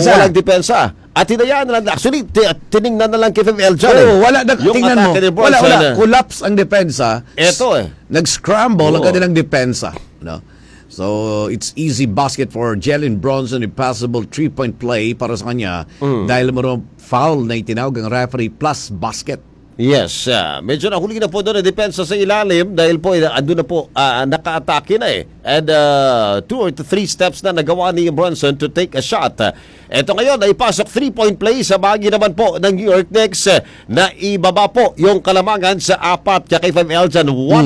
depensa. Walang depensa. At hinayaan na lang. Actually, tinignan na lang kay FML dyan. Wala na, tingnan mo. Wala. Collapse ang depensa. Ito Nag-scramble ang kanilang depensa. No? So, it's easy basket for Jalen Bronson. Impossible 3-point play para sa kanya. Dahil mo foul na itinawag ang referee plus basket. Yes, medyo nahuli na po doon ang depensa sa ilalim dahil po andun na po naka-atake na and 2 or 3 steps na nagawa ni Bronson to take a shot. Ito ngayon ay pasok 3-point play sa bahagi naman po ng New York Knicks na ibaba po yung kalamangan sa 4 kay FML dyan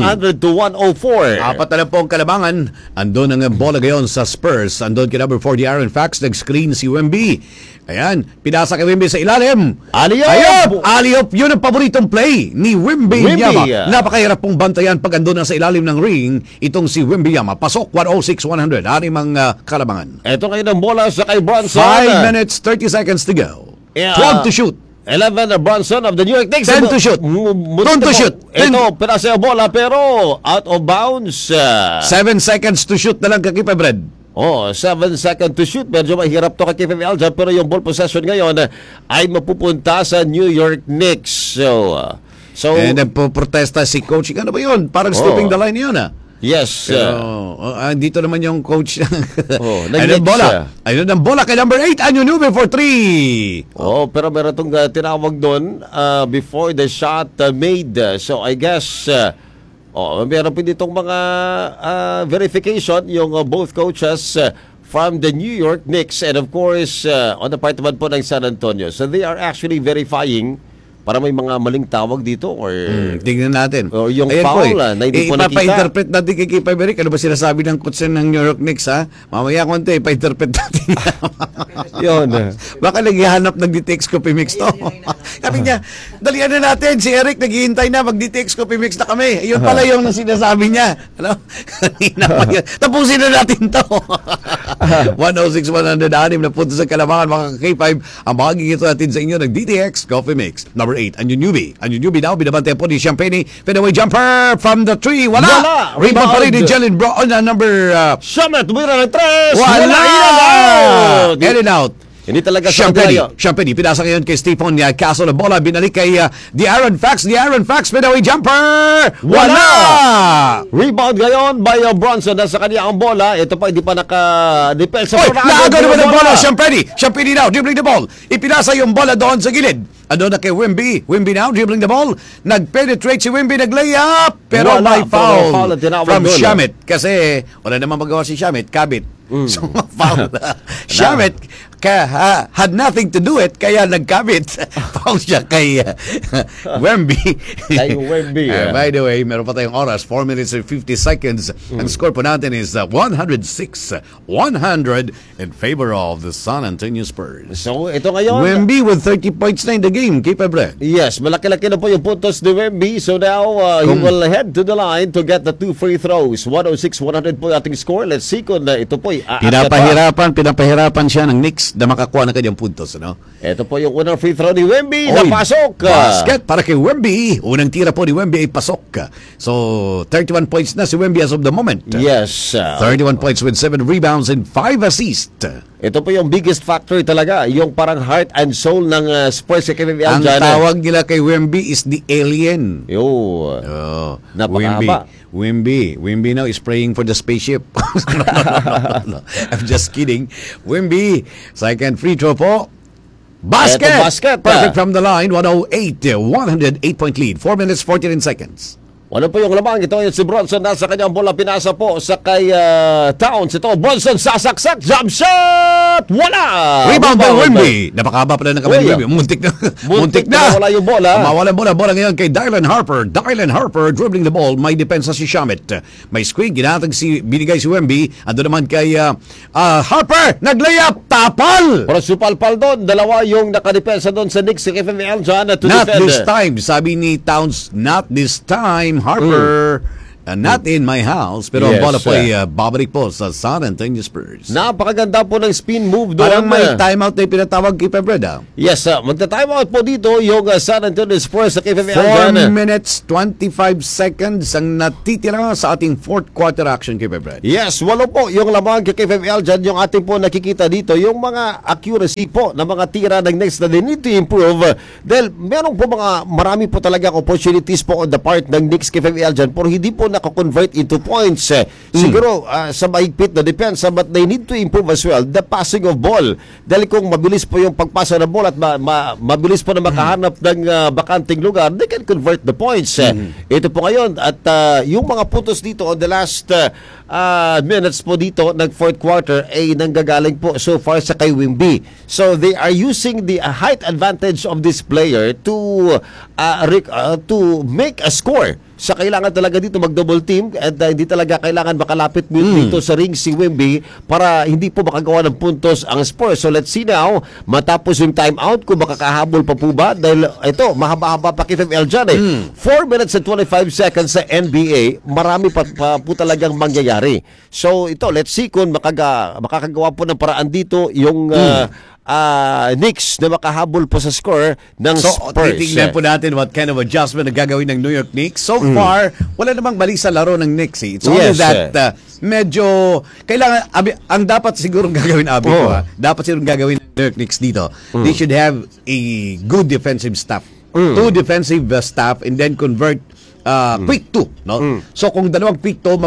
100-104. 4 na lang po ang kalamangan. Andun ang bola ngayon sa Spurs. Andun kay number 40 Aaron Fox. Nag-screen si Wemby. Ayan, pinasa kay Wemby sa ilalim. Alley-oop! Yun ang paboritong play ni Wemby Yama. Napakahirap pong bantayan pag andun na sa ilalim ng ring itong si Wemby Yama. Pasok 106-100. Anim ang kalamangan. Ito ngayon ang bola sa kay Bronson. 5 minutes, 30 seconds to go. 12 to shoot. 11 Bronson of the New York Knicks. 10 to shoot. 10 to shoot. Ito, pinasa yung bola pero out of bounds. 7 seconds to shoot na lang kakipay, Brad. 7 seconds to shoot. Medyo mahirap to kay KFML dyan, pero yung ball possession ngayon ay mapupunta sa New York Knicks. So nagpo-protesta si coach. Ano ba yun? Parang stopping the line yun, Yes. Dito naman yung coach. Ayun ang bola. Ayun ang bola kay number 8. Anyo Nube for 3. Pero meron itong tinawag doon before the shot made. So I guess meron pa ditong mga verification yung both coaches from the New York Knicks and of course on the part naman po ng San Antonio. So they are actually verifying para may mga maling tawag dito or tingnan natin. O yung foul na hindi po nakita. Ipapa-interpret natin kay Kipay Beric. Ano ba sinasabi ng coach ng New York Knicks, ha? Mamaya konti, ipa-interpret natin. Yun. Baka naghihanap ng DTX Coffee Mix to. Sabi niya, dalian na natin. Si Eric naghihintay na mag-DTX Coffee Mix na kami. Yun pala yung sinasabi niya. Ano? Tapusin na natin to. 106-100 na punto sa kalamangan, mga K5. Ang bahagi ito natin sa inyo ng DTX Coffee Mix. Number 8, Anyo Newby now, binabante po ni Champagne. Fadeaway jumper from the 3. Wala! Rebound pa rin ni Jalen Brown. Number... Shamet, tumira ng 3. Wala! In and out. Hindi talaga Champagne, pinasa ngayon kay Stephen Castle na bola, binalik kay De'Aaron Fox, fadeaway jumper! Wala! Rebound ngayon by Bronson, nasa kanya ang bola. Ito pa, hindi pa naka-depensa. Naaga naman ang bola, Champagne now, dribbling the ball. Ipinasa yung bola doon sa gilid. Ano na kay Wemby now, dribbling the ball. Nag-penetrate si Wemby, nag-layup. Pero may foul from Shamet. Kasi wala naman magawa si Shamet, kabit. So, foul. Shamet had nothing to do it, kaya nagkabit. Foul siya kay Wemby. By the way, meron pa tayong oras, 4 minutes and 50 seconds. Ang score po natin is 106-100 in favor of the San Antonio Spurs. So, ito ngayon, Wemby with 30 points na in the game. Keep it, Brad. Yes, malaki-laki na po yung puntos ni Wemby. So now, he will head to the line to get the 2 free throws. 106-100 po yung ating score. Let's see kung ito po pinapahirapan siya ng Knicks na makakuha na kanyang puntos, ano? Ito po yung unang free throw ni Wemby. Napasok! Basket para kay Wemby. Unang tira po ni Wemby ay pasok. So, 31 points na si Wemby as of the moment. Yes. 31 points with 7 rebounds and 5 assists. Ito po yung biggest factor talaga. Yung parang heart and soul ng Spurs. Ang tawag nila kay Wemby is the alien. Napakahaba. Wemby now is praying for the spaceship. No. I'm just kidding. Wemby, second free throw po. Basket! Perfect from the line. 108-point lead. 4 minutes, 49 seconds. Ano po yung lamang? Ito yung si Bronson. Nasa kanyang bola, pinasa po sa kay Towns. Ito, Bronson, sasaksak, jump shot! Wala! Rebound by Wemby. Napakahaba pala ng kamay ni Wemby. Muntik na. Wala yung bola. Mawala bola ngayon kay Dylan Harper. Dribbling the ball. May depensa si Shamet. May screen. Binigay si Wemby. Ando naman kay Harper. Nag-layup. Tapal! Pero supalpal doon. Dalawa yung nakadepensa doon sa Knicks. Si FML dyan. Not this time. Sabi ni Towns, not this time. Harper Not in my house, pero ang Yes, bola po ay babalik po sa San Antonio Spurs. Napakaganda po ng spin move doon. Parang may timeout na pinatawag kay Pebreda. Yes, magta-timeout po dito yung San Antonio Spurs sa KFML 4 dyan. minutes, 25 seconds ang natitira sa ating fourth quarter action kay Pebreda. Yes, walo po yung lamang kay KFML dyan. Yung ating po nakikita dito, yung mga accuracy po ng mga tira ng next na they need to improve. Dahil meron po marami po talaga opportunities po on the part ng Knicks KFML dyan, pero hindi po nako-convert into points. Siguro sa mahigpit na depensa, but they need to improve as well the passing of ball. Dahil kung mabilis po yung pagpasa ng ball at mabilis po na makahanap ng bakanting lugar, they can convert the points. Ito po ngayon at yung mga puntos dito on the last minutes po dito ng fourth quarter ay nanggagaling po so far sa kay Wimby. So they are using the height advantage of this player to make a score. Sa kailangan talaga dito mag-double team at hindi talaga kailangan makalapit dito sa ring si Wimby para hindi po makagawa ng puntos ang Spurs. So let's see now, matapos yung timeout, kung makakahabol pa po ba? Dahil ito, mahaba-haba pa KFML dyan 4 minutes and 25 seconds sa NBA, marami pa po talagang mangyayari. So ito, let's see kung makakagawa po ng paraan dito yung Knicks na makahabol po sa score ng Spurs. Titignan po natin what kind of adjustment na gagawin ng New York Knicks. So far, wala namang mali sa laro ng Knicks. It's only that medyo kailangan, ang dapat siguro gagawin, dapat siguro gagawin ng New York Knicks dito. They should have a good defensive staff. Two defensive staff and then convert quick two, no? So kung dalawang quick two,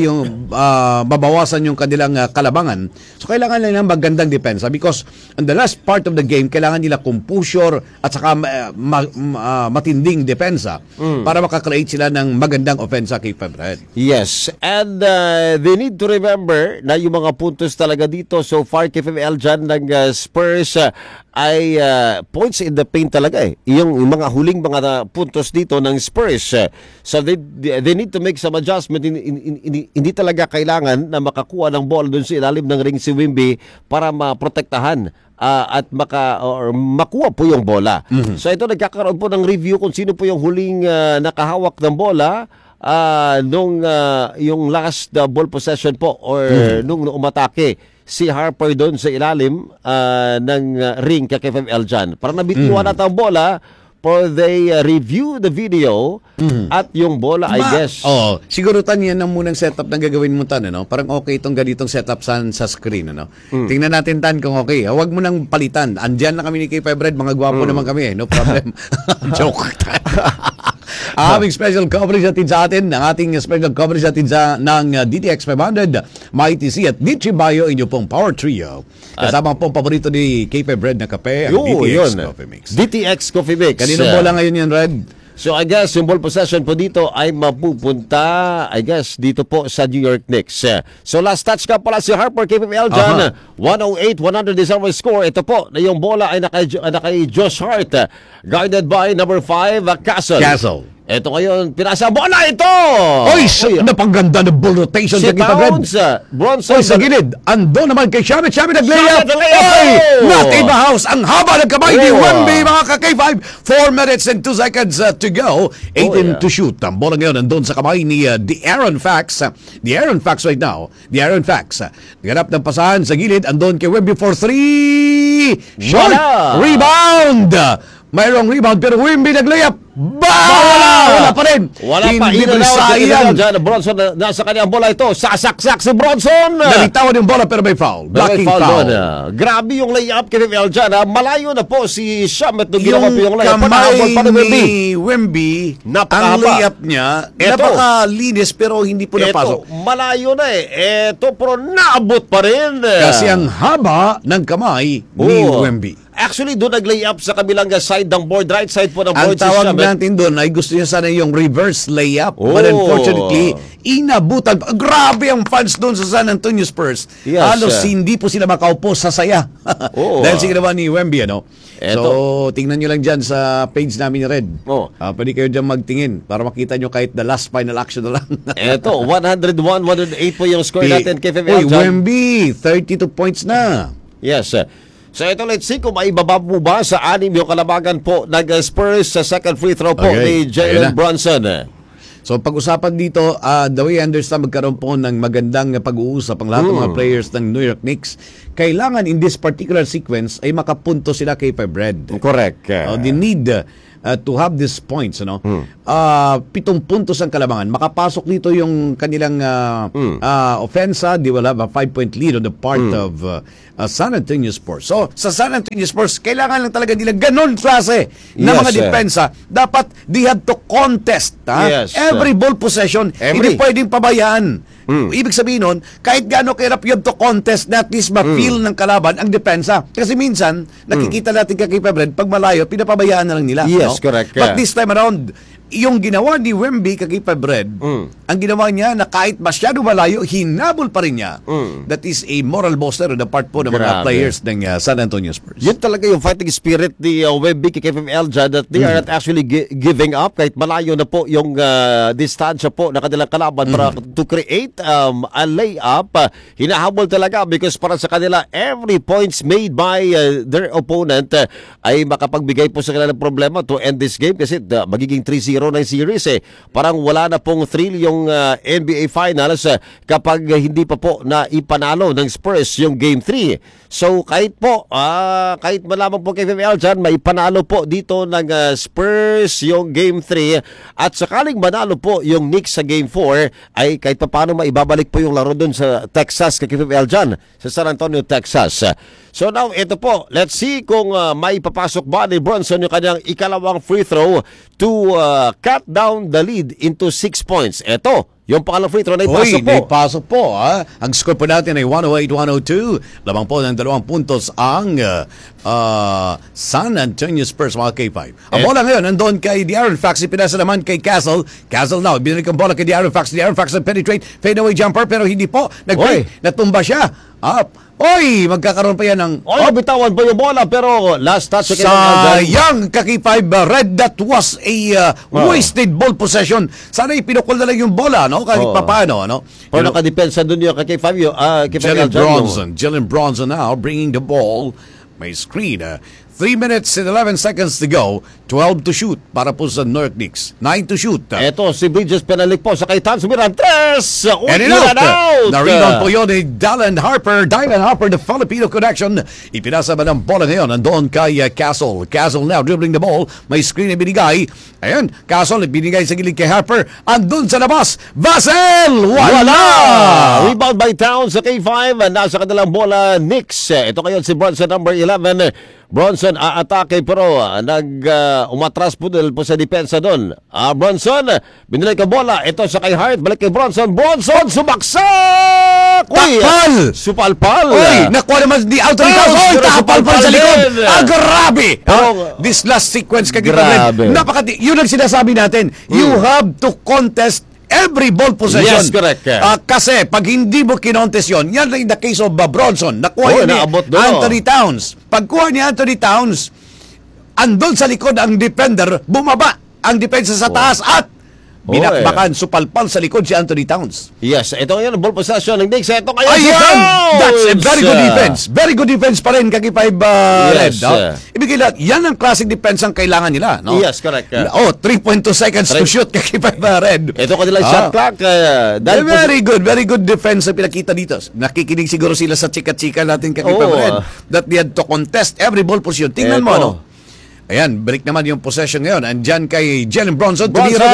mabawasan yung kanilang kalabangan. So kailangan nila ng magandang depensa because on the last part of the game, kailangan nila composure at saka matinding depensa para makakreate sila ng magandang offensa kay Febred. Yes, and they need to remember na yung mga puntos talaga dito so far KFML dyan ng Spurs ay points in the paint talaga yung mga huling mga puntos dito ng Spurs. So they need to make some adjustment. Hindi talaga kailangan na makakuha ng ball doon sa ilalim ng ring si Wimby para maprotektahan at makuha po yung bola. So ito, nagkakaroon po ng review kung sino po yung huling nakahawak ng bola nung yung last ball possession po or nung umatake si Harper doon sa ilalim ng ring kay KFML dyan. Para nabitiwan natin ang bola, for they review the video at yung bola, I guess. Siguro yan ang munang setup na gagawin mo tan, ano? Parang okay itong ganitong setup sa screen, ano? Tingnan natin tan kung okay. Huwag mo nang palitan. Andyan na kami ni Kay Febred, mga gwapo naman kami, no problem. Joke. Aming special coverage natin sa atin, ang ating special coverage natin ng DTX 500, MyTC at Dichibayo, inyo pong Power Trio. Kasama pong paborito ni K-Pep Red na kape, ang DTX Coffee Mix. DTX Coffee Mix. Kanino bola ngayon yan, Red? So I guess yung ball possession po dito ay mapupunta, I guess, dito po sa New York Knicks. So last touch ka pala si Harper, KPL dyan. 108-100 is our score. Ito po, na yung bola ay nakay Josh Hart. Guarded by number 5, Castle. Ito ngayon, pinasa bola ito! Oy, napaganda ng ball rotation si sa Kipagred. Bronson. Oy, sa gilid. Ando naman kay Shabit nag-layup. Oy, not in the house. Ang haba ng kamay ni Wemby, mga ka-K5. 4 minutes and 2 seconds to go. 18 to shoot. Ang bola ngayon nandun sa kamay ni De'Aaron Fox. De'Aaron Fox right now. De'Aaron Fox. Ganap ng pasahan sa gilid. Andun kay Wemby for 3. Shot. Rebound. Mayroong rebound pero Wemby nag-layup. Wala pa rin. Wala pa. Sayang. Bronson, nasa kanyang bola ito. Sasaksak si Bronson. Nalitawan yung bola pero may foul. Blocking foul. Grabe yung layup kay KFML dyan. Malayo na po si Shamet nung ginawa po yung layup. Yung kamay ni Wemby, ang layup niya, napakalinis pero hindi po napasok. Malayo na Ito pero naabot pa rin. Kasi ang haba ng kamay ni Wemby. Actually, doon nag-layup sa kabilang side ng board, right side po ng board. Ang tawag natin doon ay gusto niya sana yung reverse layup. But unfortunately, inabutan. Grabe ang fans doon sa San Antonio Spurs. Yes, halos hindi po sila makaupo sa saya. Dahil sa ginawa ni Wemby, ano? So, tingnan nyo lang dyan sa page namin ni Red. Pwede kayo dyan magtingin para makita nyo kahit the last final action na lang. Ito, 101-108 po yung score natin kay KFML. Wemby, 32 points na. Yes, so ito, let's see kung maibaba mo ba sa 6 yung kalabagan po ng Spurs sa second free throw po ni Jalen Brunson. So pag-usapan dito, the way I understand, magkaroon po ng magandang pag-uusap ang lahat ng mga players ng New York Knicks. Kailangan in this particular sequence ay makapunto sila kay Red. Correct. They need to have these points, 7 puntos ang Kalamangan. Makapasok dito yung kanilang offensa. They will have a 5-point lead on the part of San Antonio Spurs. So, sa San Antonio Spurs, kailangan lang talaga nila ganon klase ng mga depensa. Dapat they have to contest. Yes. Every ball possession, hindi pwedeng pabayaan. Ibig sabihin nun, kahit gaano kahirap you have to contest na at least ma-feel ng kalaban ang depensa. Kasi minsan, nakikita natin kay Red, pag malayo, pinapabayaan na lang nila. Yes, correct. But this time around, yung ginawa ni Wemby kay Red, ang ginawa niya na kahit masyado malayo, hinabol pa rin niya. That is a moral booster on the part po ng mga players ng San Antonio Spurs. Yun talaga yung fighting spirit ni Wemby kay Elja, that they are not actually giving up kahit malayo na po yung distansya po na kanilang kalaban para to create a layup. Hinahabol talaga because para sa kanila, every points made by their opponent ay makapagbigay po sa kanilang problema to end this game kasi magiging 3-0 na yung series Parang wala na pong thrill yung NBA Finals kapag hindi pa po na ipanalo ng Spurs yung Game 3. So kahit po, kahit malaman po kay FML dyan, may panalo po dito ng Spurs yung Game 3 at sakaling manalo po yung Knicks sa Game 4 ay kahit pa paano maibabalik po yung laro dun sa Texas kay FML dyan, sa San Antonio, Texas. So now, ito po, let's see kung may papasok ba ni Bronson yung kanyang ikalawang free throw to cut down the lead into 6 points. Ito, yung pangalang free throw na ipasok po. Ipasok po. Ang score po natin ay 108-102. Lamang po ng 2 puntos ang San Antonio Spurs, mga K5. Ang bola ngayon, nandun kay De'Aaron Fox. Ipinasa naman kay Castle. Castle now, binalik ang bola kay De'Aaron Fox. De'Aaron Fox ang penetrate, fadeaway jumper, pero hindi po. Nag-play, natumba siya. Magkakaroon pa yan ng... bitawan pa yung bola, pero last touch. Sayang, kaki-5 Red. That was a wasted ball possession. Sana ipinukol na lang yung bola, no? Kahit paano, no? Pero nakadepensa dun yung kaki-5 yung... Jalen Bronson now bringing the ball. May screen. 3 minutes and 11 seconds to go. 12 to shoot para po sa New York Knicks. 9 to shoot. Eto, si Bridges penalik po sa kay Tan. Sumiran. 3! And it out! Na-rebound po yun ni Dylan Harper. Dylan Harper, the Filipino connection. Ipinasa ba ng bola ngayon? Nandoon kay Castle. Castle now dribbling the ball. May screen na binigay. Ayan, Castle binigay sa gilid kay Harper. Andun sa labas. Vassell! Wala! Rebound by Towns sa K5. Nasa kanilang bola, Knicks. Ito ngayon si Bronson, number 11. Bronson aatake pero umatras po dahil po sa depensa doon. Bronson, binalik ang bola. Ito sa kay Hart, balik kay Bronson. Bronson, sumaksak! Takpal! Supalpal! Nakuha naman di out of the takpal sa likod! Grabe! This last sequence grabe. Yun ang sinasabi natin. You have to contest every ball possession. Yes, correct. Kasi pag hindi mo kinontes yun, yan lang in the case of Bronson. Nakuha ni Anthony Towns. Pagkuha ni Anthony Towns, andun sa likod ang defender, bumaba ang depensa sa taas at binakbakan, supalpal sa likod si Anthony Towns. Yes, ito ngayon ang ball possession ng Knicks. Ito ngayon si Towns! That's a very good defense. Very good defense pa rin kaki 5 Red. Ibig lahat, yan ang classic defense ang kailangan nila. No? Yes, correct. 3.2 seconds to shoot kaki 5 Red. Ito kanilang shot clock. Very good defense ang pinakita dito. Nakikinig siguro sila sa chika-chika natin kaki 5 Red. That they had to contest every ball position. Tingnan mo, no? Ayan, break naman yung possession ngayon. Andyan kay Jalen Bronson.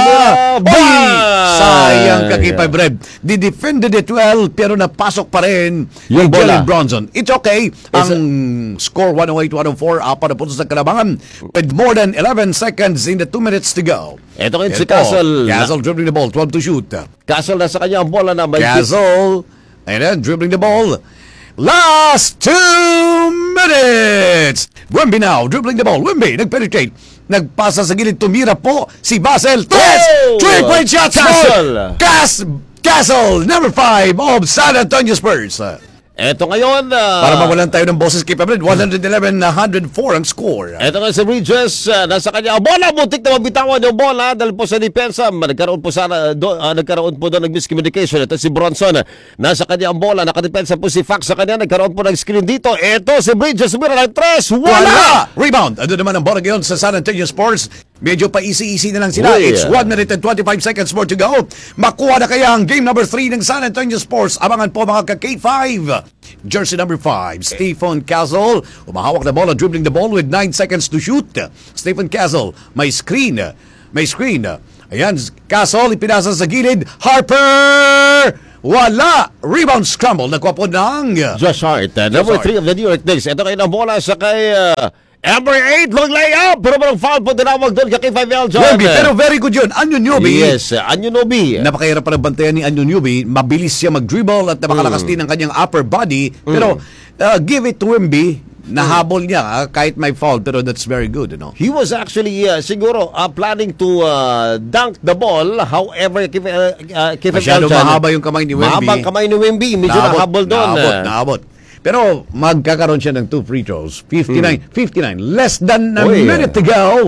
Sayang kaki 5 Red. They defended it well, pero napasok pa rin yung Jalen Bronson. It's okay. Ang score 108-104, 4 na puntos sa Kalamangan with more than 11 seconds in the 2 minutes to go. Ito ngayon si Castle. Castle dribbling the ball, 12 to shoot. Castle na sa kanya ang bola na may... Castle, ayan, dribbling the ball. Last 2 minutes. Wemby now, dribbling the ball. Wemby, nag-penetrate. Nagpasa sa gilid, tumira po si Vassell. 3-point shots. Castle, number 5 of San Antonio Spurs. Eto ngayon... para mawalan tayo ng boses kay Pabred, 111-104 ang score. Eto ngayon si Bridges, nasa kanya ang bola, butik na mabitawan yung bola dahil po sa depensa. Nagkaroon po doon ng miscommunication. Ito si Bronson, nasa kanya ang bola, nakadepensa po si Fox sa kanya, nagkaroon po ng screen dito. Eto si Bridges, sumira ng 3, wala! Rebound, ano naman ang bola ngayon sa San Antonio Spurs. Medyo pa easy na lang sila. Uy, It's 1 minute and 25 seconds more to go. Makuha na kaya ang game number 3 ng San Antonio Spurs. Abangan po mga ka-K5. Jersey number 5, Stephen Castle. Umahawak na bola, dribbling the ball with 9 seconds to shoot. Stephen Castle, may screen. Ayan, Castle, ipinasa sa gilid. Harper! Wala! Rebound scramble. Nagkuha po ng Josh Hart, number 3 of the New York Knicks. Ito kayo ng bola sa kay number 8, long layup. Pero parang foul po tinawag doon kay 5L John. Wemby, pero very good yun. Anunoby. Yes, Anunoby. Napakahirap pa ng bantayan ni Anunoby. Mabilis siya mag-dribble at napakalakas din ang kanyang upper body. Pero give it to Wemby. Nahabol niya kahit may foul, pero that's very good. He was actually siguro planning to dunk the ball. However, Masyado mahaba yung kamay ni Wemby. Mahabang kamay ni Wemby. Medyo nahabol doon. Naabot. Pero magkakaroon siya ng 2 free throws. 59. Less than a minute to go.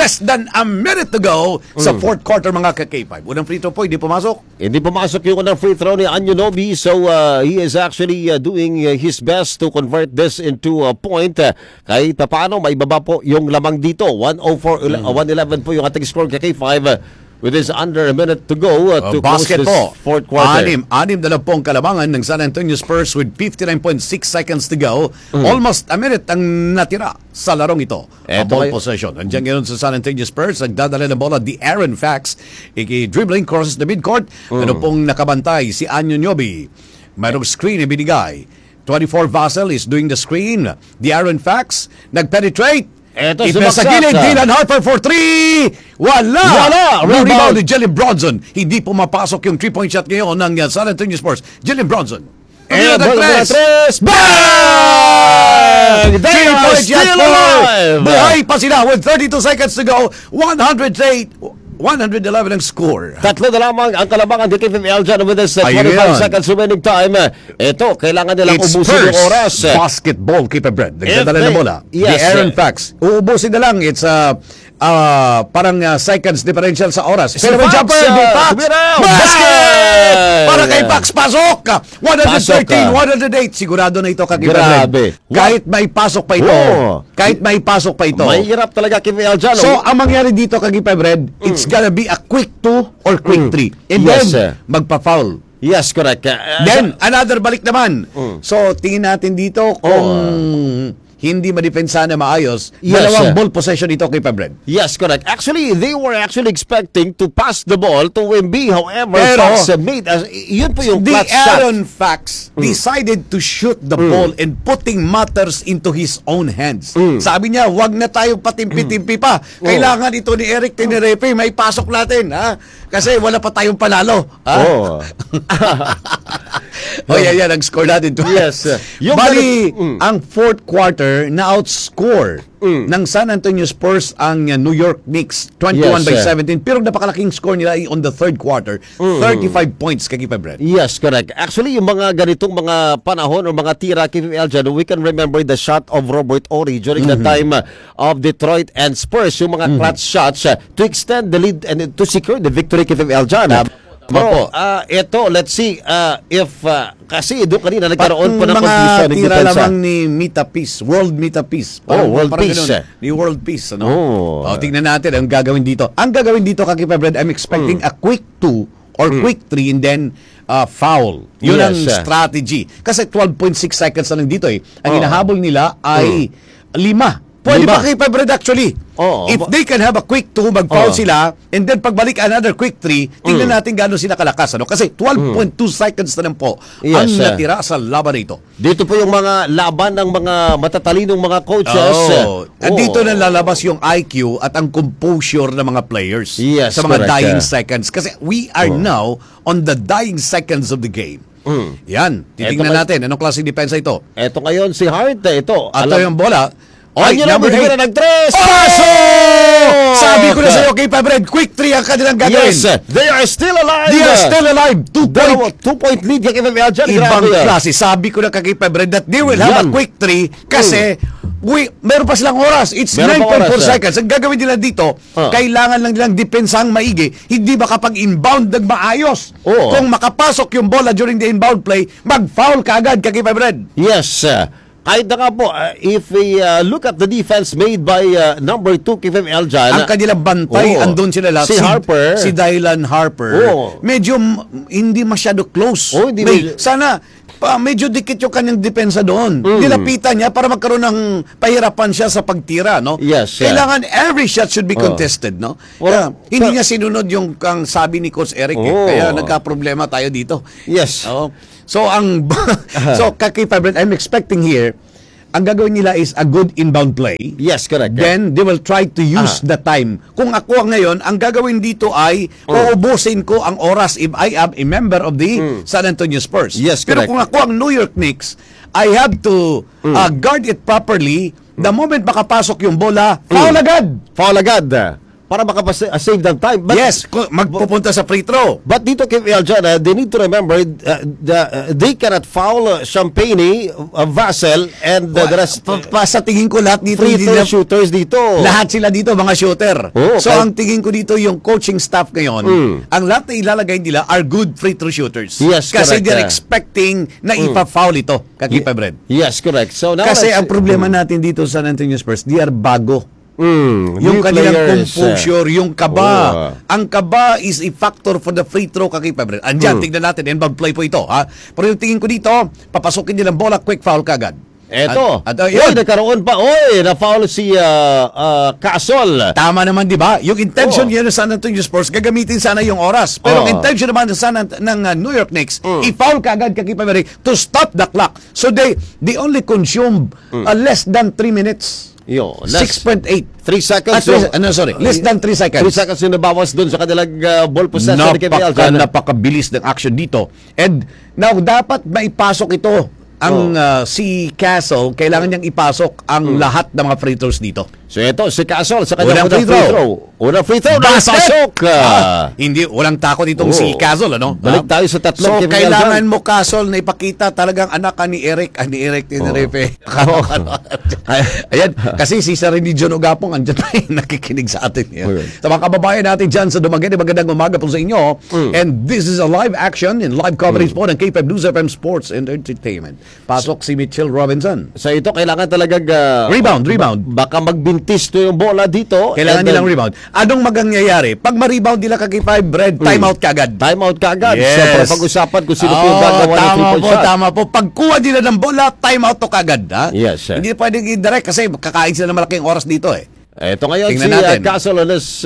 Sa fourth quarter mga ka-K5. Unang free throw po, hindi pumasok. Hindi pumasok yung unang free throw ni Anunoby. So, he is actually doing his best to convert this into a point. Kahit paano, may baba po yung lamang dito. 111 po yung ating score kay K5. With this under a minute to go to close this fourth quarter. Anim na lang pong kalamangan ng San Antonio Spurs with 59.6 seconds to go. Almost a minute ang natira sa larong ito. Ball possession. Andiyan ngayon sa San Antonio Spurs. Nagdadala ng bola, the Aaron Fax. Dribbling, crosses the midcourt. Ano pong nakabantay? Si Anunoby. Mayroong screen ibinigay. 24 Vassell is doing the screen. The Aaron Fax. Nagpenetrate. Eto sa gilid, Dylan Harper for 3! Wala! Rebound ni Jalen Bronson. Hindi pumapasok yung 3-point shot ngayon ng San Antonio Spurs. Jalen Bronson. And tres! Bang! They are still alive! Buhay pa sila with 32 seconds to go. 111 ang score. Tatlo na lamang ang kalabangan ni KFL dyan with this 25 seconds remaining time. Ito, kailangan nilang ubusin yung oras. Basketball, keep a bread. Nagdadala na bola. Yes. The Aaron Fax. Uubusin na lang. It's parang seconds differential sa oras. Pero may jumper, big Fax. Basket! Para kay Fax, pasok! 113, 108. Sigurado na ito Grabe. Kahit may pasok pa ito. Mahirap talaga KFL dyan. So, ang mangyari dito kay Red, it's gonna be a quick 2 or quick 3. And then, magpa-foul. Yes, correct. Then, another balik naman. So, tingin natin dito kung hindi ma-defensa na maayos. Dalawang ball possession ito kay Pabred. Yes, correct. Actually, they were actually expecting to pass the ball to Wemby. However, pero, Fax made yun po yung clutch shot. The Aaron Fax decided to shoot the ball and putting matters into his own hands. Sabi niya, wag na tayo patimpi-timpi pa. Kailangan ito ni Eric Tenerepe, may pasok natin. Kasi wala pa tayong panalo. Yan ang score natin. Yes. Bali, ang fourth quarter na outscore ng San Antonio Spurs ang New York Knicks 21-17. Pero napakalaking score nila on the third quarter, 35 points kay Brad. Yes, correct. Actually, yung mga ganitong mga panahon o mga tira kay Dyan, we can remember the shot of Robert Horry during the time of Detroit and Spurs, yung mga clutch shots to extend the lead and to secure the victory kay Dyan. Bro, ito, let's see if kasi doon kanina nagkaroon pa ng confusion ng tira lamang ni Mita Peace, World Mita Peace. World Peace. Ni World Peace, tingnan natin ang gagawin dito. Ang gagawin dito kay Brad, I'm expecting a quick 2 or quick 3 and then foul. Yun ang strategy. Kasi 12.6 seconds na lang dito eh. Ang hinahabol nila ay 5. Pwede pa kay Brad actually. If they can have a quick 2, mag-foul sila, and then pagbalik another quick 3, tingnan natin gano'n sila kalakas. Kasi 12.2 seconds na lang po ang natira sa laban nito. Dito po yung mga laban ng mga matatalinong mga coaches. Dito na lalabas yung IQ at ang composure ng mga players sa mga dying seconds. Kasi we are now on the dying seconds of the game. Yan, titignan natin. Anong klaseng depensa ito? Ito ngayon si Hart. Ito yung bola. Number 8 na nag-3. Sabi ko na sa'yo, kay Pabred, quick 3 ang kanilang gagawin. Yes, they are still alive. 2-point lead kay KFL dyan. Ibang klase. Sabi ko na kay Pabred that they will have a quick 3 kasi meron pa silang oras. It's 9.4 seconds. Ang gagawin nila dito, kailangan lang nilang depensang maigi. Hindi makapag-inbound ng maayos. Kung makapasok yung bola during the inbound play, mag-foul ka agad kay Pabred. Yes, kahit na nga po, if we look at the defense made by number 2, Kevin Eljan. Ang kanilang bantay, andun sila lahat. Si Harper. Si Dylan Harper. Medyo hindi masyado close. Hindi sana, medyo dikit yung kanyang depensa doon. Nilapitan niya para magkaroon ng pahirapan siya sa pagtira, no? Yes. Kailangan every shot should be contested, no? Hindi niya sinunod yung kang sabi ni Coach Eric. Kaya nagka-problema tayo dito. Yes. So, Kaki Fabren, I'm expecting here, ang gagawin nila is a good inbound play. Yes, correct. Then, they will try to use the time. Kung ako ngayon, ang gagawin dito ay uubusin ko ang oras if I am a member of the San Antonio Spurs. Yes, Pero correct. kung ako ang New York Knicks, I have to guard it properly. The moment makapasok yung bola, foul agad! Foul agad. Para makapasave ng time. But, Yes, magpupunta sa free throw. But dito kay Eljan, they need to remember they cannot foul Champagne, Vassell, and the rest. Sa tingin ko lahat dito, Free throw shooters dito. lahat sila dito mga shooter. So Okay. ang tingin ko dito yung coaching staff ngayon, ang lahat na ilalagay nila are good free throw shooters. Yes, Kasi correct, they're expecting na ipa-foul ito, Kakipa Brad. Yes, correct. So now Kasi ang problema natin dito sa San Antonio Spurs, they are bago. Yung new kanilang players, composure, yung kaba. Ang kaba is a factor for the free throw, Kakipa Brad. Andyan, tignan natin, inbound play po ito. Ha? Pero yung tingin ko dito, papasukin nilang bola, quick foul kagad. Eto. Yun. Nagkaroon pa. Na-foul si Casol. Tama naman, di ba? Yung intention niya ng San Antonio Spurs, gagamitin sana yung oras. Pero ang intention naman ng New York Knicks, i-foul ka agad Kakipa Mary to stop the clock. So they only consume less than 3 minutes. 6.8. 3 seconds. Less than 3 seconds. 3 seconds yung nabawas doon sa kanilang ball possession ni Kevin Eljan. Napakabilis ng action dito. And now, dapat maipasok ito ang si Castle, kailangan niyang ipasok ang lahat ng mga free throws dito. So ito, si Castle sa kanyang Unang free throw. Unang free throw. Basket! Napasok! Hindi, walang takot itong si Castle, ano? Balik tayo sa tatlong So, Kevin kailangan Eljan. mo, Castle, na ipakita talagang anak ka ni Eric, Tenerife. Ayan, kasi si Serenity John Ogapong, andyan tayo nakikinig sa atin. Sa mga kababayan natin dyan sa Dumaguete, magandang umaga po sa inyo. And this is a live action in live coverage po ng K5 News FM Sports and Entertainment. Pasok si Mitchell Robinson. So ito, kailangan talagang Rebound. Baka magbintis to yung bola dito. Kailangan nilang rebound. Anong magangyayari? Pag ma-rebound nila Kaki5 Bread, timeout kagad. Timeout kagad. Yes. So, pag-usapan kung sino po yung gagawa ng 3-point shot. Tama po. Pagkuha nila ng bola, timeout to kagad. Ha? Yes, sir. Hindi pwedeng i-direct kasi kakain sila ng malaking oras dito eh. Ito ngayon Tingnan si natin. Castle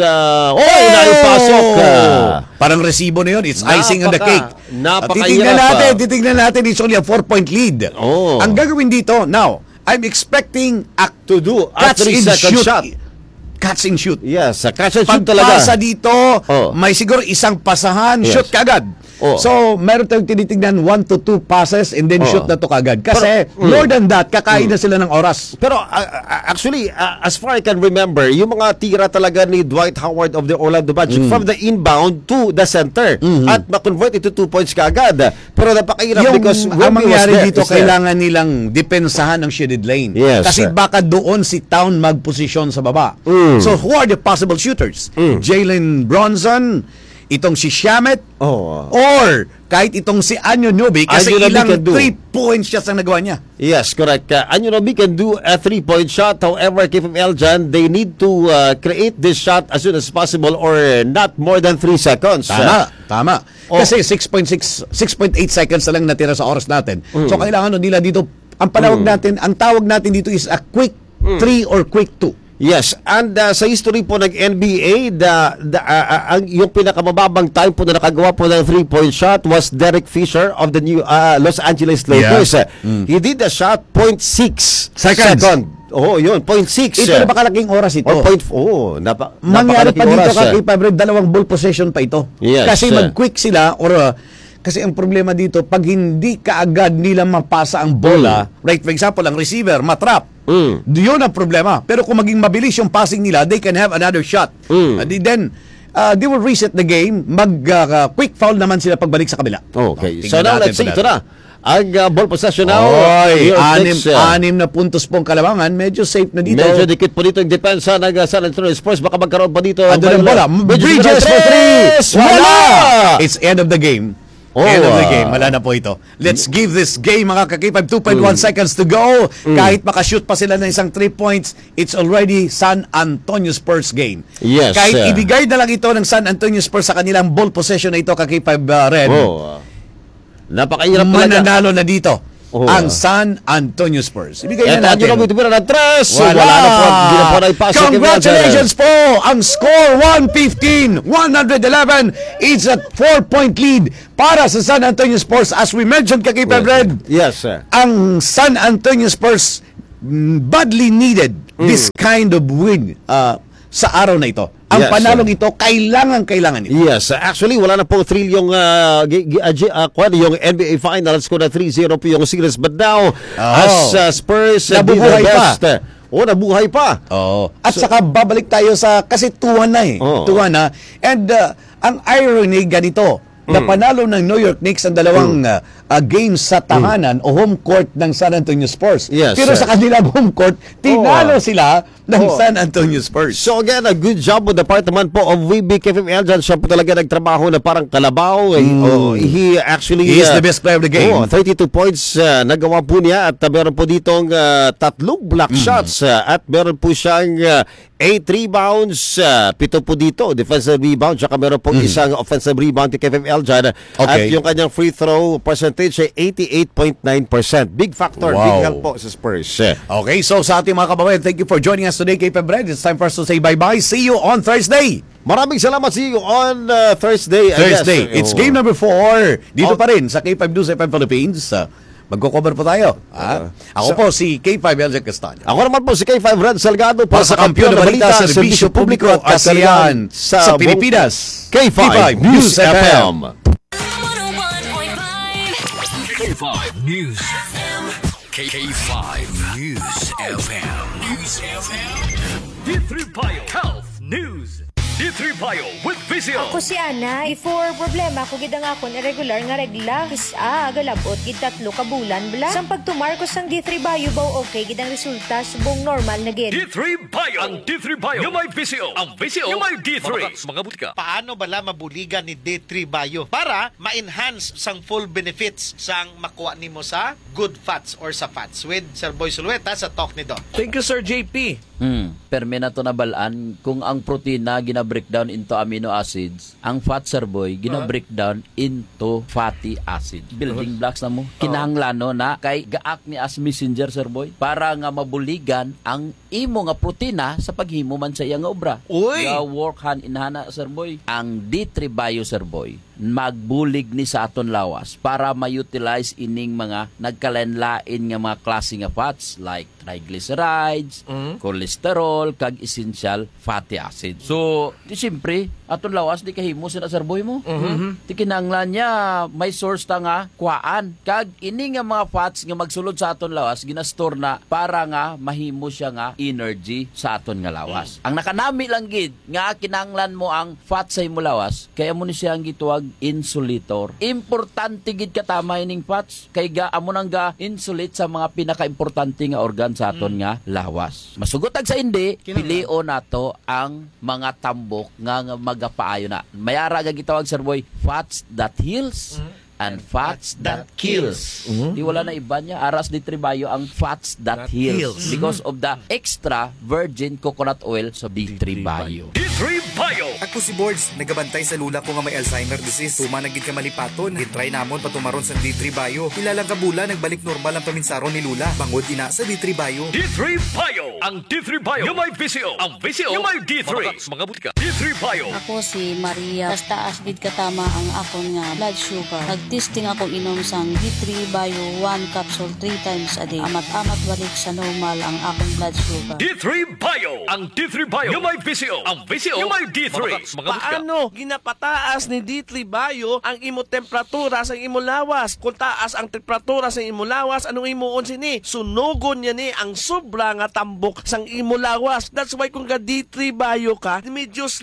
inaipasok. Parang resibo na yun. It's icing on the cake. Napakahirap. Titignan natin. It's only a 4-point lead. Ang gagawin dito, now, I'm expecting to do a 3-second shot. Catch and shoot. Yes, catch and shoot talaga. Pagpasa dito, may siguro isang pasahan, shoot kagad. So, meron tayong tinitignan 1 to 2 passes and then shoot na to kagad. Kasi, more than that, kakain na sila ng oras. Pero, actually, as far I can remember, yung mga tira talaga ni Dwight Howard of the Orlando Magic from the inbound to the center at ma-convert into 2 points kagad. Pero napakahirap because ang Wemby was mangyari there. dito, kailangan nilang depensahan ng shaded lane. Yes, Kasi sir. baka doon si Town magposisyon sa baba. So, who are the possible shooters? Jalen Bronson, itong si Shamet, or kahit itong si Anyo Nubi, kasi Anyo Nubi ilang can do. 3 points just ang nagawa niya. Yes, correct. Anunobi can do a 3-point shot. However, Kevin Eljan, they need to create this shot as soon as possible or not more than 3 seconds. Tama. Kasi 6.8 seconds na lang natira sa oras natin. So, kailangan nila dito, ang tawag natin dito is a quick 3 or quick 2. Yes, and sa history po ng NBA, yung pinakamababang time po na nakagawa po ng 3-point shot was Derek Fisher of the new Los Angeles Lakers. He did a shot 0.6 second. Yun, 0.6. Ito napakalaking oras ito. Mangyari pa dito kay Pabre, 2 ball possession pa ito. Yes, kasi mag-quick sila or kasi ang problema dito, pag hindi kaagad nila mapasa ang bola, right, for example, ang receiver, matrap, yun ang problema. Pero kung maging mabilis yung passing nila, they can have another shot. Then, they will reset the game, mag-quick foul naman sila pagbalik sa kabila. Okay, so now let's see, ito na. Ang ball possession now. Anim na puntos po ang Kalabangan. Medyo safe na dito. Medyo dikit po dito yung depensa ng San Antonio Spurs. Baka magkaroon pa dito. Ando ng bola. Bridges for 3. Wala! It's end of the game. End of the game, wala na po ito. Let's give this game, mga kakipag, 2.1 seconds to go. Kahit makashoot pa sila ng isang 3 points, it's already San Antonio Spurs game. Yes. Kahit ibigay na lang ito ng San Antonio Spurs sa kanilang ball possession na ito, kakipag, Red. Napakahirap talaga. Mananalo na dito ang San Antonio Spurs. Ibigay na natin. Ito na ng 3. Wala na po. Hindi na po naipasok. Congratulations po! Ang score 115-111. It's a 4-point lead para sa San Antonio Spurs. As we mentioned, Kakipag Red, Yes, sir. ang San Antonio Spurs badly needed this kind of win sa araw na ito. Ang Yes, panalong ito, kailangan ito. Yes, actually wala na pong thrill yung yung NBA Finals ko na 3-0 po yung series, but now as Spurs Nabubuhay pa. Nabuhay pa. At saka babalik tayo sa kasi 2-1 na eh. 2-1 na. And ang irony ganito, na panalo ng New York Knicks ang dalawang games sa tahanan o home court ng San Antonio Spurs. Yes, pero sa kanilang home court, tinalo sila ng San Antonio Spurs. So again, a good job on the part naman po of VB KFML dyan. Siya po talaga nagtrabaho na parang kalabaw. He actually is the best player of the game. 32 points nagawa po niya, at meron po ditong 3 block shots, at meron po siyang 8 rebounds, 7 po dito defensive rebound, tsaka meron po isang offensive rebound ni KFML dyan. At yung kanyang free throw percentage ay 88.9%. Big factor, big help po sa Spurs. Okay, so sa ating mga kababayan, thank you for joining us today, K-Pep Red. It's time for us to say bye-bye. See you on Thursday. Maraming salamat. See you on Thursday. It's game number 4. Dito pa rin sa K5 News FM Philippines. Magko-cover po tayo. Ako po si K5 Elja Castaño. Ako naman po si K5 Red Salgado para sa Kampiyon na Balita, Serbisyo Publiko at Kasiyahan sa Pilipinas. K5 News FM. K5 News FM. K5 News FM. News FM. D3 Bio Health News. D3 Bio with Vizio. Ako si Ana. Before problema ko gid ang akon irregular nga regla. Agalabot gid 3 ka bulan bla. Sang pagtumarkos sang D3 Bio baw okay gid ang resulta subong normal na gid. D3 Bio. Ang D3 Bio. Yung may Vizio. Ang Vizio. Yung may D3. Mga butika. Paano bala mabuligan ni D3 Bio para ma-enhance sang full benefits sang makuha nimo sa good fats or sa fats with Sir Boy Sulueta sa talk ni Doc. Thank you, Sir JP. Perme na to nabalaan kung ang protina gina-breakdown into amino acids, ang fat, Sir Boy, gina-breakdown into fatty acids. Building blocks na mo. Kinahanglan no na kay gaak ni as messenger, Sir Boy, para nga mabuligan ang imo nga protina sa paghimo man sa iyang obra. Uy! Work hand in hand, Sir Boy. Ang D3 Bio, Sir Boy, magbulig ni sa aton lawas para ma-utilize ining mga nagkalenlain nga mga klase nga fats like triglycerides, cholesterol, kag essential fatty acid. So, di siyempre, aton lawas di kahimo sila, Sir Boy mo. Di kinahanglan niya may source ta nga kuhaan. Kag ini nga mga fats nga magsulod sa aton lawas ginastore na para nga mahimo siya nga energy sa aton nga lawas. Ang nakanami lang gid nga kinahanglan mo ang fat sa imo lawas, kaya mo ni siya ang gituwag insulator. Importante gid katama ining fats kay ga amo nang ga insulate sa mga pinaka-importante nga organ sa aton nga lawas. Masugotag sa hindi, pilion nato ang mga tambok nga magapaayo na. Mayara ga gitawag, Sir Boy, fats that heals and fats that kills. Di wala na iba niya. Aras di tribayo ang fats that heals. Because of the extra virgin coconut oil sa D3 Bio. D3 Bio. Ako si Boards, nagabantay sa lula ko nga may Alzheimer disease. Tuma nagid ka malipaton. Gitry namon patumaron sa D3 Bio. Ilalang kabula nagbalik normal ang paminsaron ni lula. Bangod ina sa D3 Bio. D3 Bio. Ang D3 Bio. Yung may Vizio. Ang Vizio. Yung may D3. Mga butika. D3 Bio. Ako si Maria. Taas gid katama ang akon nga blood sugar. Nagtesting ako inom sang D3 Bio 1 capsule 3 times a day. Amat-amat balik sa normal ang akong blood sugar. D3 Bio. Ang D3 Bio. Yung may Vizio. Ang Vizio. Yung may D3. Mga butika. Paano ginapataas ni D3 Bio ang imo temperatura sa imo lawas? Kung taas ang temperatura sa imo lawas, anong imuon sini? Sunugon niya ni ang sobra nga tambok sang imo lawas. That's why kung ga D3 Bio ka, medyo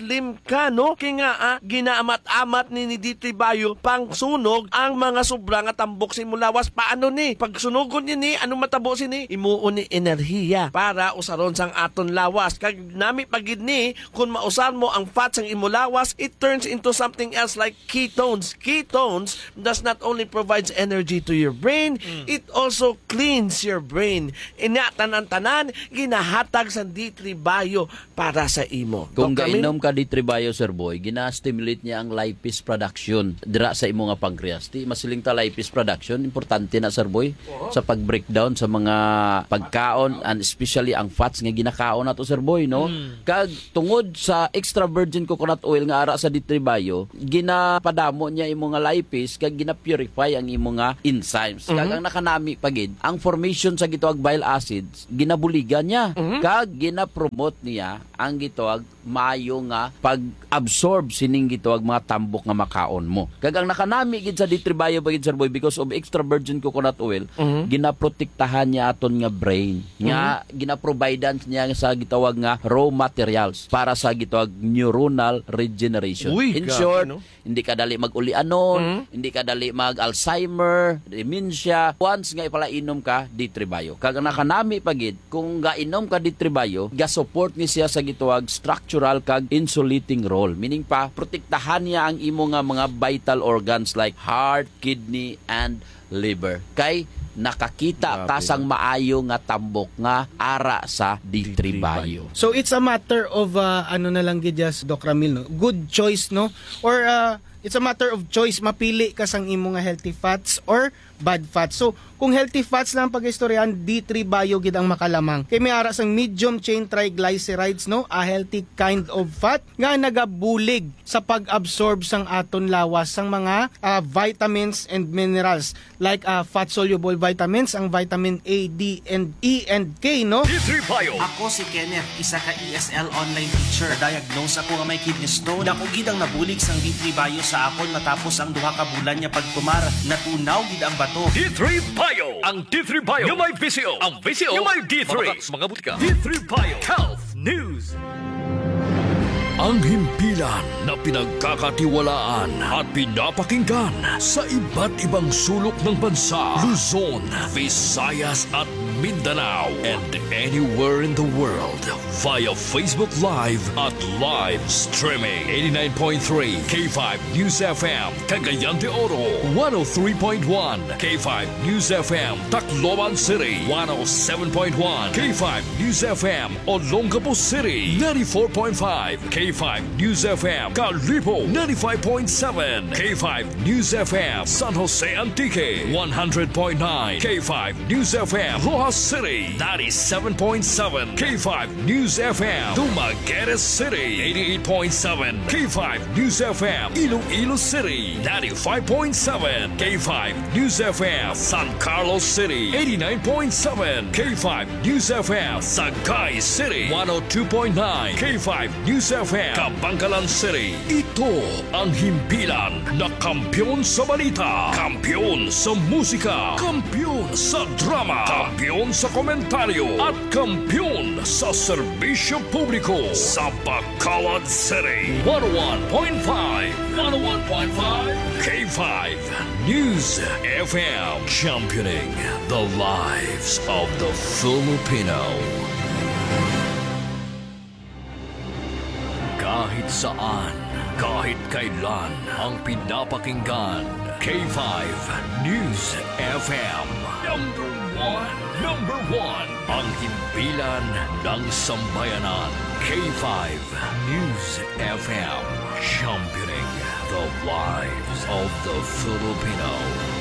slim ka, no? Kaya nga, ginaamat-amat ni D3 Bayo pang sunog ang mga sobra nga tambok sa imulawas. Paano ni? Pag sunugon niya ni, anong matabo si ni? Imuon ni enerhiya para usaron sang aton lawas. Kag nami pagid ni, kung mausan mo ang fat sang imulawas, it turns into something else like ketones. Ketones does not only provides energy to your brain, it also cleans your brain. Tanan-tanan, ginahatag sa D3 Bayo para sa imo. Kung Dok, Camille? gainom ka D3 Bayo, Sir Boy, gina-stimulate niya ang lipase production dira sa imo nga pancreas. Ti masiling ta lipase production, importante na, Sir Boy, sa pag-breakdown sa mga pagkaon and especially ang fats nga ginakaon nato, Sir Boy, no? Kag tungod sa extra virgin coconut oil nga ara sa D3 Bayo, ginapadamo niya imo nga lipase kag gina-purify ang imo nga enzymes. Kag ang nakanami pagid, ang formation sa gituag bile acids ginabuligan niya. Kag gina-promote niya ang gituag maayo nga pag-absorb sining gituag mga tambok nga makaon mo. Kag ang nakanami gid sa D3 Bayo pagid, Sir Boy, because of extra virgin coconut oil, ginaprotektahan niya aton nga brain. Nga ginaprovidean niya sa gitawag nga raw materials para sa gitawag neuronal regeneration. Uy, in grabe, short, no? hindi ka dali mag-ulianon, hindi ka dali mag-Alzheimer, dementia, once nga ipalainom ka D3 Bayo. Kag nakanami pagid, kung gainom ka D3 Bayo, ga-support ni siya sa gitawag structural kag insulating role. Meaning pa, protektahan niya ang imo nga mga vital organs like heart, kidney, and liver. Kay nakakita ka sang maayo nga tambok nga ara sa D3 Bayo. So it's a matter of ano na lang gid, Doc Ramil, no? Good choice, no? Or it's a matter of choice, mapili ka sang imo nga healthy fats or bad fats. So kung healthy fats lang pag-istoryahan, D3 Bayo gid ang makalamang. Kay may ara sang medium chain triglycerides, no? A healthy kind of fat nga nagabulig sa pag-absorb sang aton lawas sang mga vitamins and minerals like fat soluble vitamins, ang vitamin A, D, and E and K, no? D3 Bayo. Ako si Kenneth, isa ka ESL online teacher. Diagnose ako nga may kidney stone. Dako gid ang nabulig sang D3 Bayo sa akon matapos ang duha ka bulan niya pagkumar. Natunaw gid ang bato. D3 Bayo. Ang D3 Bayo yung may VCO. Ang VCO yung may D3. Mga butika. D3 Bayo. Health News. Ang himpilan na pinagkakatiwalaan at pinapakinggan sa iba't ibang sulok ng bansa, Luzon, Visayas at Mindanao, and anywhere in the world via Facebook Live at live streaming. 89.3 K5 News FM, Cagayan de Oro, 103.1 K5 News FM, Tacloban City, 107.1 K5 News FM, Olongapo City, 94.5 K5 News FM, Calipo, 95.7 K5 News FM, San Jose Antique, 100.9 K5 News FM, Rojas City, 97.7 K5 News FM, Dumaguete City, 88.7 K5 News FM, Iloilo City, 95.7 K5 News FM, San Carlos City, 89.7 K5 News FM, Sagay City, 102.9 K5 News FM, Kabangkalan City. Ito ang himpilan na kampyon sa balita, kampyon sa musika, kampyon sa drama, kampyon sa komentaryo, at kampyon sa serbisyo publiko sa Bacolod City. 101.5 K5 News FM, championing the lives of the Filipino. Kahit saan, kahit kailan, ang pinapakinggan, K5 News FM. Number one, ang himpilan ng sambayanan, K5 News FM, championing the lives of the Filipino.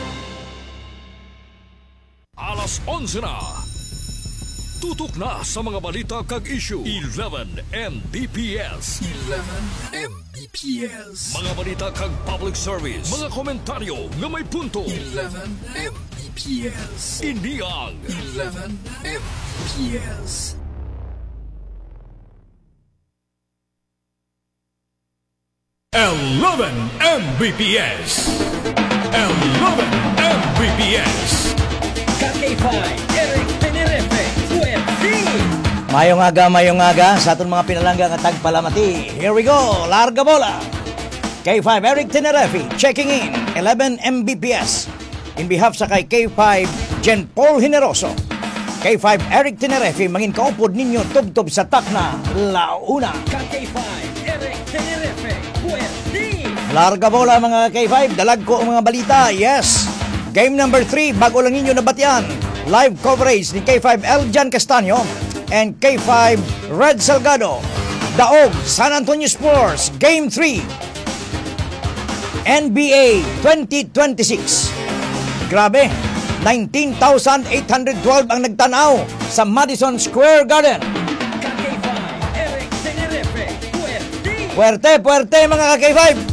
Alas 11 na. Tutok na sa mga balita kag issue. 11 Mbps. 11 Mbps. Mga balita kag public service. Mga komentaryo nga may punto. 11 Mbps. Iniang 11 Mbps. Mbps. 11 Mbps. K5 Eric Tenerefe, UFC. Mayong aga sa aton mga pinalangga nga tagpalamati. Here we go, larga bola. K5 Eric Tenerefi checking in 11 Mbps in behalf sa kay K5 Jen Paul Generoso. K5 Eric Tenerefi mangin kaupod ninyo tubtob sa takna launa. K5 Eric Tenerefi Puerti. Larga bola mga K5, dalag ko ang mga balita. Yes. Game number 3 bago lang ninyo nabatian. Live coverage ni K5 Eljan Castaño and K5 Red Salgado. Daog San Antonio Spurs Game 3 NBA 2026. Grabe, 19,812 ang nagtanaw sa Madison Square Garden. K5 Eric Tenerefi Puerti. Puerte mga K5.